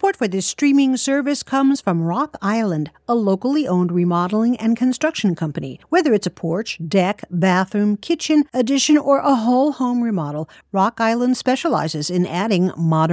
Support for this streaming service comes from Rock Island, a locally owned remodeling and construction company. Whether it's a porch, deck, bathroom, kitchen, addition, or a whole home remodel, Rock Island specializes in adding modern